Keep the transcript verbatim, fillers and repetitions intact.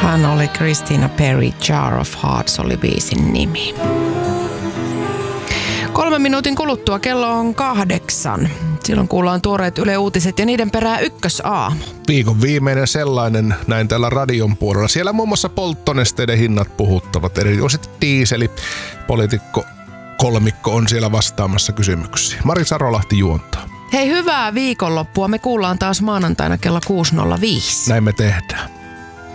Hän oli Christina Perri, Jar of Hearts oli biisin nimi. Kolmen minuutin kuluttua kello on kahdeksan. Silloin kuullaan tuoreet Yle Uutiset ja niiden perää ykkösaamu. Viikon viimeinen sellainen näin täällä radion puolella. Siellä muun muassa polttonesteiden hinnat puhuttavat, erityisesti diiseli. Poliitikko kolmikko on siellä vastaamassa kysymyksiin. Mari Sarolahti juontaa. Hei, hyvää viikonloppua. Me kuullaan taas maanantaina kello kuusi nolla viisi. Näin me tehdään.